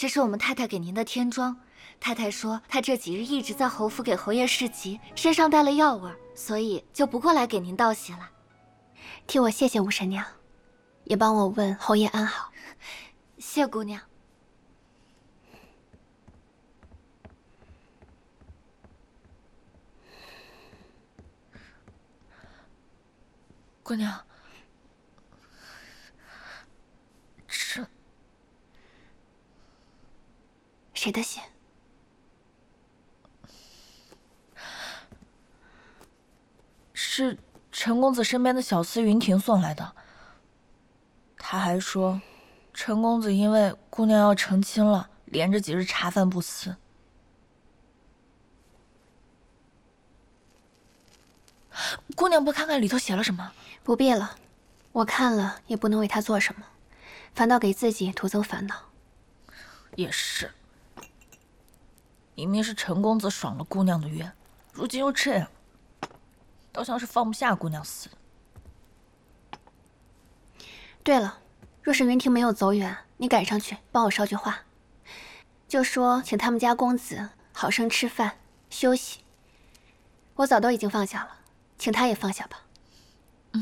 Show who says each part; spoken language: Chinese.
Speaker 1: 这是我们太太给您的天妆。太太说她这几日一直在侯府给侯爷侍疾，身上带了药味，所以就不过来给您道喜了。
Speaker 2: 替我谢谢武神娘，也帮我问侯爷安好。
Speaker 1: 谢姑娘。
Speaker 3: 姑娘，
Speaker 2: 谁的信？
Speaker 3: 是陈公子身边的小厮云婷送来的。他还说，陈公子因为姑娘要成亲了，连着几日茶饭不思。姑娘不看看里头写了什么？
Speaker 2: 不必了，我看了也不能为他做什么，反倒给自己徒增烦恼。
Speaker 3: 也是，明明是陈公子爽了姑娘的愿，如今又这样，倒像是放不下姑娘似的。
Speaker 2: 对了，若是云婷没有走远，你赶上去帮我捎句话，就说请他们家公子好生吃饭休息。我早都已经放下了，请他也放下吧。